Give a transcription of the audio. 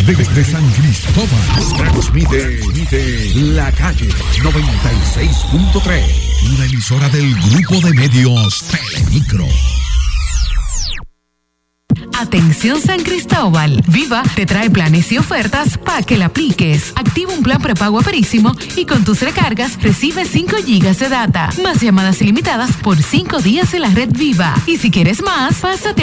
Desde San Cristóbal transmite La Calle 96.3, una emisora del grupo de medios Telemicro. Atención San Cristóbal, Viva te trae planes y ofertas para que la apliques. Activa un plan prepago Aperísimo y con tus recargas recibe 5 gigas de data, más llamadas ilimitadas por 5 días en la red Viva. Y si quieres más, pásate